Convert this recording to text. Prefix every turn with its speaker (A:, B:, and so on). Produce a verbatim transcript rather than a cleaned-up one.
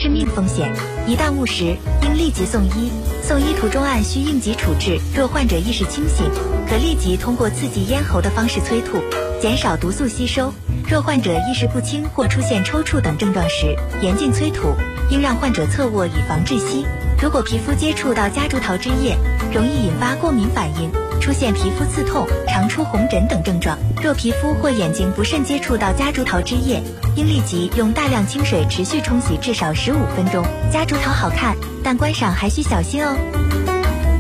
A: 致命风险，一到误食应立即送医。送医途中按需应急处置，若患者意识清醒，可立即通过刺激咽喉的方式催吐，减少毒素吸收。若患者意识不清或出现抽搐等症状时，严禁催吐，应让患者侧卧以防窒息。如果皮肤接触到夹竹桃汁液，容易引发过敏反应，出现皮肤刺痛、常出红疹等症状。若皮肤或眼睛不慎接触到夹竹桃汁液，应立即用大量清水持续冲洗至少十五分钟。夹竹桃好看，但观赏还需小心哦。